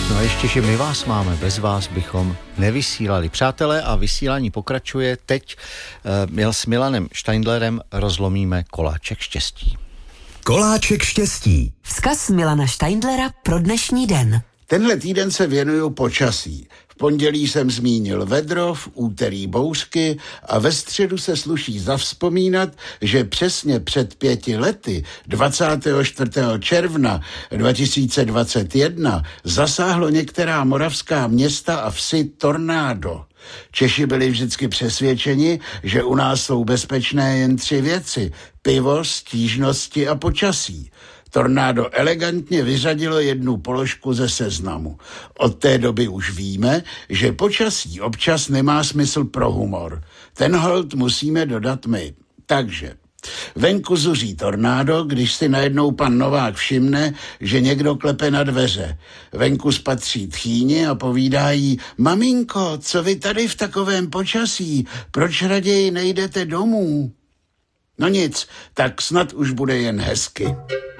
No a ještě, že my vás máme, bez vás bychom nevysílali. Přátelé, a vysílání pokračuje. Teď s Milanem Steindlerem rozlomíme koláček štěstí. Koláček štěstí. Vzkaz Milana Steindlera pro dnešní den. Tenhle týden se věnuju počasí. V pondělí jsem zmínil vedro, v úterý bouřky a ve středu se sluší zavzpomínat, že přesně před 5 lety, 24. června 2021, zasáhlo některá moravská města a vsi tornádo. Češi byli vždycky přesvědčeni, že u nás jsou bezpečné jen 3 věci: pivo, stížnosti a počasí. Tornádo elegantně vyřadilo jednu položku ze seznamu. Od té doby už víme, že počasí občas nemá smysl pro humor. Ten holt musíme dodat my. Takže venku zuří tornádo, když si najednou pan Novák všimne, že někdo klepe na dveře. Venku spatří tchýni a povídá jí: maminko, co vy tady v takovém počasí? Proč raději nejdete domů? No nic, tak snad už bude jen hezky.